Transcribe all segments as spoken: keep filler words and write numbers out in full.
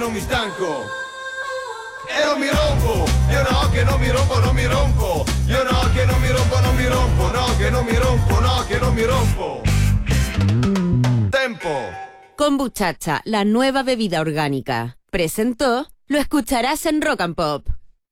non mi stanco. E non mi rompo, io no che non mi rompo, non mi rompo. Io no che non mi rompo, non mi rompo. No che non mi rompo, no que no me rompo. Tempo. Kombuchacha, la nueva bebida orgánica. Presentó, lo escucharás en Rock and Pop.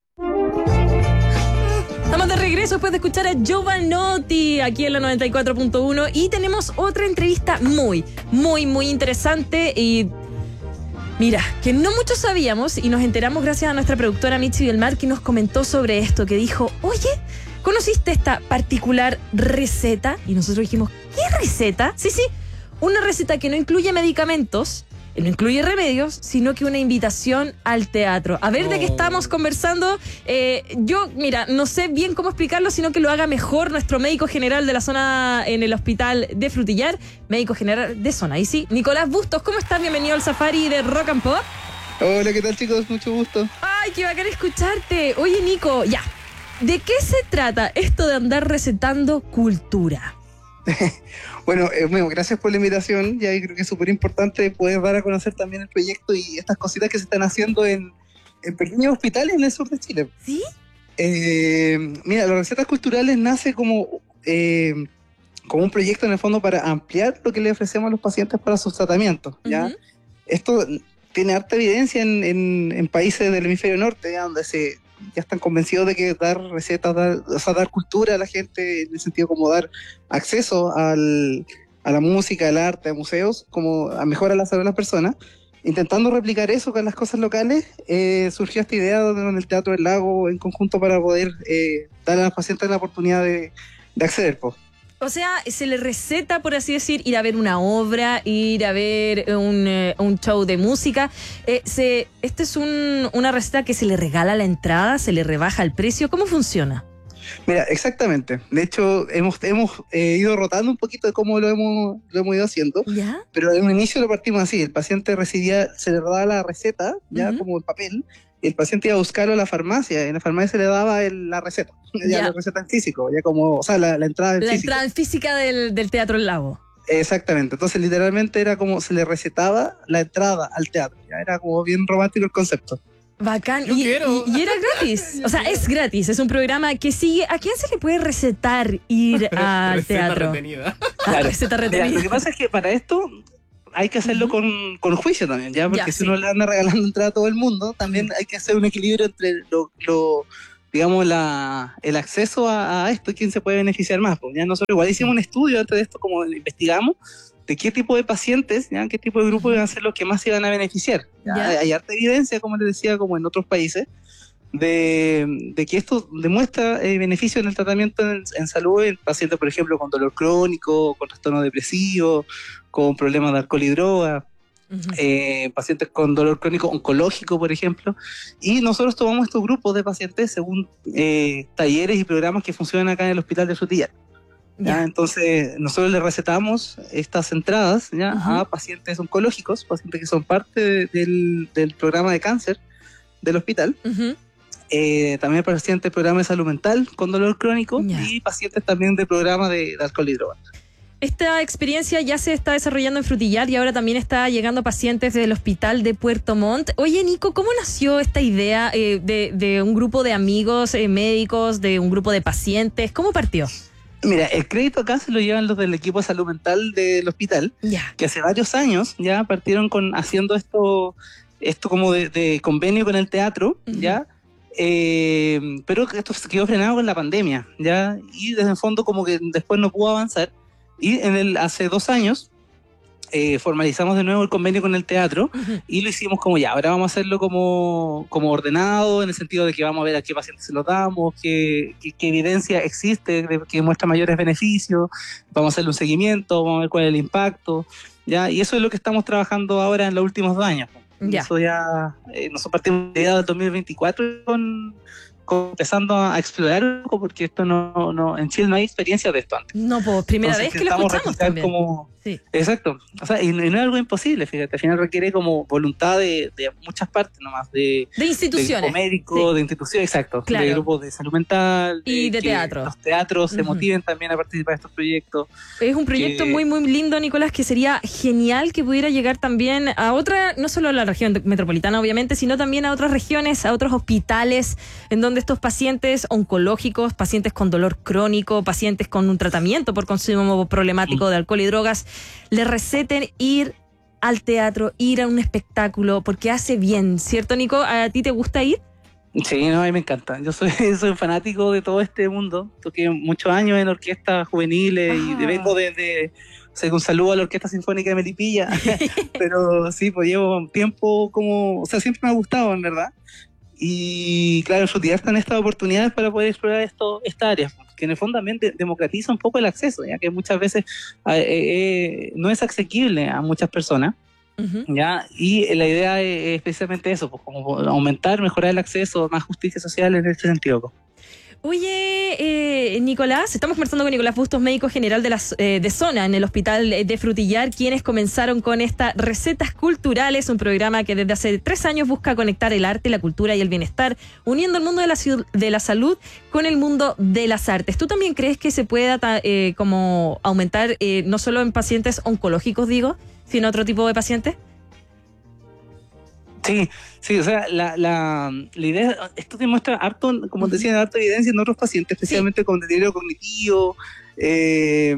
Estamos de regreso después de escuchar a Giovanotti aquí en la noventa y cuatro punto uno y tenemos otra entrevista muy, muy, muy interesante y mira, que no muchos sabíamos y nos enteramos gracias a nuestra productora Michi Belmar, que nos comentó sobre esto, que dijo, oye, ¿conociste esta particular receta? Y nosotros dijimos, ¿qué receta? Sí, sí, una receta que no incluye medicamentos, no incluye remedios, sino que una invitación al teatro. A ver, oh. ¿de qué estamos conversando? Eh, yo, mira, no sé bien cómo explicarlo, sino que lo haga mejor nuestro médico general de la zona en el hospital de Frutillar, médico general de zona. Y sí, Nicolás Bustos, ¿cómo estás? Bienvenido al Safari de Rock and Pop. Hola, ¿qué tal, chicos? Mucho gusto. Ay, qué bacán escucharte. Oye, Nico, ya, ¿de qué se trata esto de andar recetando cultura? Bueno, eh, bueno, gracias por la invitación. Ya creo que es súper importante poder dar a conocer también el proyecto y estas cositas que se están haciendo en, en pequeños hospitales en el sur de Chile. ¿Sí? Eh, mira, las recetas culturales nace como, eh, como un proyecto en el fondo para ampliar lo que le ofrecemos a los pacientes para sus tratamientos. ¿ya? Uh-huh. Esto tiene harta evidencia en, en, en países del hemisferio norte, ¿ya? Donde se... ya están convencidos de que dar recetas, dar, o sea, dar cultura a la gente, en el sentido como dar acceso al, a la música, al arte, a museos, como a mejorar la salud de las personas. Intentando replicar eso con las cosas locales, eh, surgió esta idea con el Teatro del Lago en conjunto para poder eh, dar a los pacientes la oportunidad de, de acceder, pues. O sea, se le receta, por así decir, ir a ver una obra, ir a ver un, eh, un show de música. Eh, se, ¿Este es un, una receta que se le regala la entrada, se le rebaja el precio? ¿Cómo funciona? Mira, exactamente. De hecho, hemos, hemos eh, ido rotando un poquito de cómo lo hemos, lo hemos ido haciendo. ¿Ya? Pero en un inicio lo partimos así. El paciente recibía, se le daba la receta, ya uh-huh. como en papel. El paciente iba a buscarlo a la farmacia, y en la farmacia se le daba el, la receta, ya, ya la receta en físico, ya como, o sea, la, la entrada en la físico. La entrada en física del, del Teatro del Lago. Exactamente, entonces literalmente era como se le recetaba la entrada al teatro, ya era como bien romántico el concepto. Bacán, Yo y, quiero. Y, y era gratis, o sea, es gratis, es un programa que sigue, ¿a quién se le puede recetar ir al receta teatro? Retenida. Claro. Receta retenida. Mira, lo que pasa es que para esto hay que hacerlo uh-huh. con, con juicio también, ¿ya? Porque ya, si sí. uno le anda regalando entrada a todo el mundo, también hay que hacer un equilibrio entre lo, lo digamos, la, el acceso a, a esto y quién se puede beneficiar más. Pues ya nosotros igual hicimos un estudio antes de esto, como investigamos de qué tipo de pacientes, ¿ya? Qué tipo de grupos iban a ser los que más se iban a beneficiar. ¿Ya? ¿Ya? Hay, hay harta evidencia, como les decía, como en otros países, de, de que esto demuestra eh, beneficio en el tratamiento en, en salud en pacientes, por ejemplo, con dolor crónico, con trastorno depresivo, con problemas de alcohol y droga, uh-huh. eh, pacientes con dolor crónico oncológico, por ejemplo, y nosotros tomamos estos grupos de pacientes según eh, talleres y programas que funcionan acá en el Hospital de Frutillar. ¿Ya? Entonces nosotros le recetamos estas entradas, ¿ya? Uh-huh. a pacientes oncológicos, pacientes que son parte de, del, del programa de cáncer del hospital, uh-huh. eh, también pacientes del programa de salud mental con dolor crónico, yeah. y pacientes también del programa de, de alcohol y drogas. Esta experiencia ya se está desarrollando en Frutillar y ahora también está llegando pacientes del hospital de Puerto Montt. Oye, Nico, ¿cómo nació esta idea eh, de, de un grupo de amigos eh, médicos, de un grupo de pacientes? ¿Cómo partió? Mira, el crédito acá se lo llevan los del equipo de salud mental del hospital, yeah. que hace varios años ya partieron con haciendo esto, esto como de, de convenio con el teatro, uh-huh. ya, eh, pero esto se quedó frenado con la pandemia, ya, y desde el fondo como que después no pudo avanzar, y en el hace dos años eh, formalizamos de nuevo el convenio con el teatro, uh-huh. y lo hicimos como ya, ahora vamos a hacerlo como, como ordenado, en el sentido de que vamos a ver a qué pacientes se los damos, qué, qué, qué evidencia existe de, que muestra mayores beneficios, vamos a hacerle un seguimiento, vamos a ver cuál es el impacto, ¿ya? Y eso es lo que estamos trabajando ahora en los últimos dos años. Ya. Eso ya, eh, nosotros partimos de del dos mil veinticuatro con, con empezando a explorar un poco, porque esto no, no, en Chile no hay experiencia de esto antes. No, pues primera Entonces, vez que lo escuchamos también. Como, Sí. Exacto. O sea, y no, y no es algo imposible, fíjate. Al final requiere como voluntad de, de muchas partes nomás. De, De instituciones. de grupo médico, Sí. de instituciones, exacto. Claro. De grupos de salud mental. Y de que teatro. Los teatros se Ujú. motiven también a participar de estos proyectos. Es un proyecto que- muy, muy lindo, Nicolás, que sería genial que pudiera llegar también a otra, no solo a la región metropolitana, obviamente, sino también a otras regiones, a otros hospitales, en donde estos pacientes oncológicos, pacientes con dolor crónico, pacientes con un tratamiento por consumo problemático Mm. de alcohol y drogas, les receten ir al teatro, ir a un espectáculo, porque hace bien, ¿cierto, Nico? ¿A ti te gusta ir? Sí, no, a mí me encanta. Yo soy, soy fanático de todo este mundo. Toqué muchos años en orquestas juveniles Ah. y vengo desde... O sea, un saludo a la Orquesta Sinfónica de Melipilla. Pero sí, pues llevo un tiempo como... O sea, siempre me ha gustado, en verdad. Y claro, en Frutillar están estas oportunidades para poder explorar esto, esta área, que en el fondo también de- democratiza un poco el acceso, ya que muchas veces eh, eh, no es asequible a muchas personas. Ujú. ¿Ya? Y la idea es, es precisamente eso, pues, como aumentar, mejorar el acceso, más justicia social en este sentido. Oye, eh, Nicolás, estamos conversando con Nicolás Bustos, médico general de, la, eh, de zona en el hospital de Frutillar, quienes comenzaron con esta Recetas Culturales, un programa que desde hace tres años busca conectar el arte, la cultura y el bienestar, uniendo el mundo de la, ciu- de la salud con el mundo de las artes. ¿Tú también crees que se pueda ta- eh, como aumentar, eh, no solo en pacientes oncológicos, digo, sino otro tipo de pacientes? Sí, sí, o sea, la, la, la idea, esto demuestra harto, como te decía, harta evidencia en otros pacientes, especialmente con deterioro cognitivo, eh,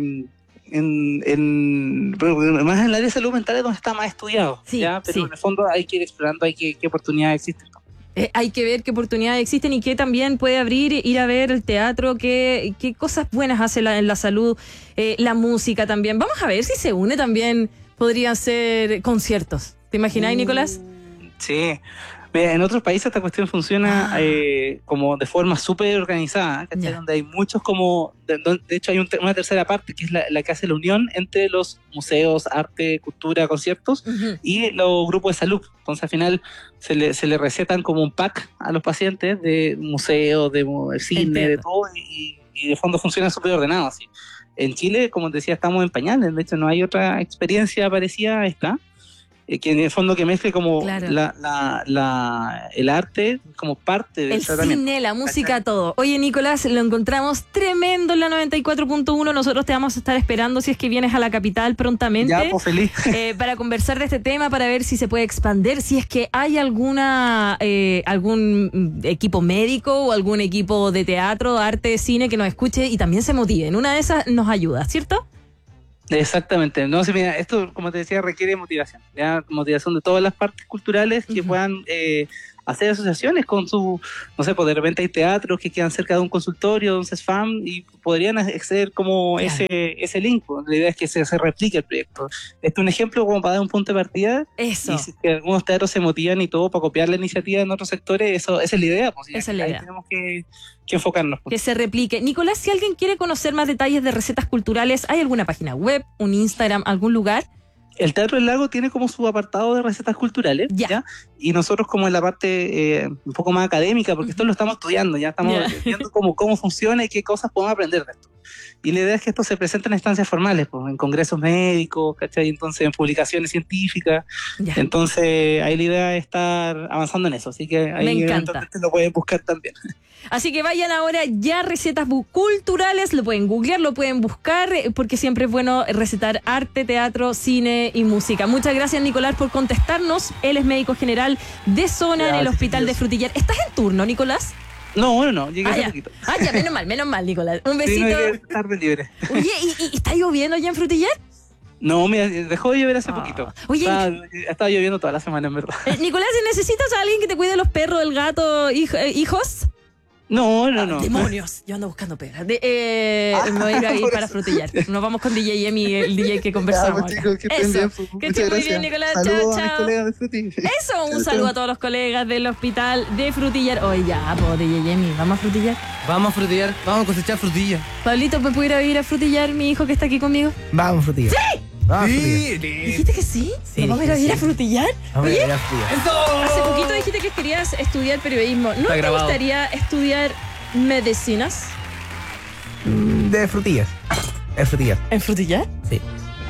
en, en, pero más en el área de salud mental es donde está más estudiado, Sí, ¿ya? Pero sí. en el fondo hay que ir explorando, hay que, qué oportunidades existen. Eh, hay que ver qué oportunidades existen y qué también puede abrir, ir a ver el teatro, qué, qué cosas buenas hace la, en la salud, eh, la música también. Vamos a ver si se une también, podrían ser conciertos. ¿Te imagináis, Nicolás? Sí. Mira, en otros países esta cuestión funciona Ah. eh, como de forma súper organizada, ¿cachai? Ya. Donde hay muchos como, de, de hecho hay un te- una tercera parte que es la, la que hace la unión entre los museos, arte, cultura, conciertos Ujú. y los grupos de salud. Entonces al final se le, se le recetan como un pack a los pacientes de museos, de, mu- de cine, Entiendo. de todo, y, y de fondo funciona súper ordenado así. En Chile, como te decía, estamos en pañales, de hecho no hay otra experiencia parecida a esta, eh, que en el fondo que mezcle como Claro. la, la, la, el arte como parte del El tratamiento. cine, la música, todo. Oye, Nicolás, lo encontramos tremendo en la noventa y cuatro punto uno. Nosotros te vamos a estar esperando si es que vienes a la capital prontamente. Ya, pues feliz. eh, para conversar de este tema, para ver si se puede expandir, si es que hay alguna eh, algún mm, equipo médico o algún equipo de teatro, arte, cine que nos escuche y también se motive. En una de esas nos ayuda, ¿cierto? Exactamente. No, sí, mira, esto, como te decía, requiere motivación. ¿Ya? Motivación de todas las partes culturales que Ujú. puedan eh, hacer asociaciones con su, no sé, pues de repente hay teatros que quedan cerca de un consultorio, de un CESFAM, y podrían hacer como Claro. ese, ese link. Pues. La idea es que se, se replique el proyecto. Este es un ejemplo como para dar un punto de partida. Eso. Y si que algunos teatros se motivan y todo para copiar la iniciativa en otros sectores, eso esa es la idea. Pues, y Esa es la ahí idea. tenemos que, que enfocarnos. Pues. Que se replique. Nicolás, si alguien quiere conocer más detalles de recetas culturales, ¿hay alguna página web, un Instagram, algún lugar? El Teatro del Lago tiene como su apartado de recetas culturales, Ya. ¿ya? Y nosotros como en la parte eh, un poco más académica, porque esto lo estamos estudiando, ya estamos Ya. viendo cómo, cómo funciona y qué cosas podemos aprender de esto. Y la idea es que esto se presente en instancias formales, pues, en congresos médicos, ¿cachai? Entonces en publicaciones científicas. Ya. Entonces ahí la idea es estar avanzando en eso, así que ahí Me encanta. eventualmente lo pueden buscar también. Así que vayan ahora ya a Recetas Bu- Culturales, lo pueden googlear, lo pueden buscar, eh, porque siempre es bueno recetar arte, teatro, cine y música. Muchas gracias, Nicolás, por contestarnos. Él es médico general de zona en el Gracias, Hospital de chiquillos. Frutillar. ¿Estás en turno, Nicolás? No, bueno, no, llegué Ah, hace ya. poquito. Ah, ya, menos mal, menos mal, Nicolás. Un Sí, no, besito. llegué tarde libre. Oye, ¿y, y está lloviendo ya en Frutillar? No, mira, dejó de llover hace Ah. poquito. Oye, Estaba, estaba lloviendo toda la semana, en verdad. Eh, Nicolás, ¿necesitas a alguien que te cuide los perros, el gato, hij- eh, hijos? No, no, no. Demonios, yo ando buscando peras. De, eh, Ah, me voy a ir ahí por para eso. Frutillar. Nos vamos con D J Emi, el D J que conversamos. pues, acá. chicos, que estén Eso, bien, pues, que muchas estén muy gracias. bien, Nicolás. Saludos Chao, a mis chao. colegas de Fruti. Eso, un Chao, saludo chao. a todos los colegas del hospital de Frutillar. Oye, ya, po, D J Emi, vamos a Frutillar. Vamos a frutillar, vamos a cosechar frutilla. Pablito, ¿me pudiera ir a Frutillar, mi hijo que está aquí conmigo? Vamos a frutillar. ¡Sí! Vamos a frutillar. ¿Dijiste que sí? Sí, ¿Nos vamos a ir a sí, ir a sí. Frutillar? Vamos a Oye, ir a frutillar. hace poquito dijiste que querías estudiar periodismo. ¿No Está te grabado. gustaría estudiar medicinas Mm, De frutillas. Es frutillar. en Frutillar? Sí.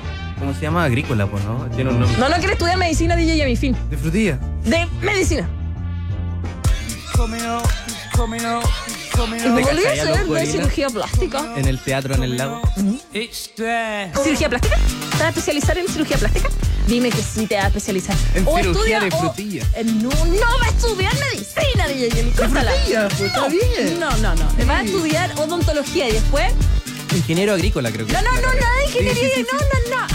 ¿cómo se llama? Agrícola, pues, ¿no? Tiene un nombre. No, no quiere estudiar medicina, D J, y a mi fin. De frutilla. De medicina. ¿Y podría cachai a los ser de gorilas? cirugía plástica? En el teatro, en el lago. ¿Cirugía plástica? ¿Te vas a especializar en cirugía plástica? Dime que sí te vas a especializar. En O cirugía estudia- de o- frutilla. eh, no, no va a estudiar medicina, D J. Córtala. frutilla, pues, está No, bien. No, no, no. Va a estudiar odontología y después. Ingeniero agrícola, creo que. No, es no, la no, carrera. nada de Sí, ingeniería. sí, sí, sí. No, no, no.